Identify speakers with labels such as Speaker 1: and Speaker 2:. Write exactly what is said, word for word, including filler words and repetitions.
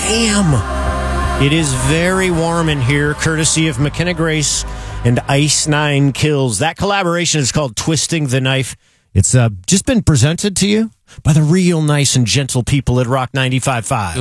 Speaker 1: Damn. It is very warm in here, courtesy of McKenna Grace and Ice Nine Kills. That collaboration is called Twisting the Knife. It's uh, just been presented to you by the real nice and gentle people at Rock ninety-five point five.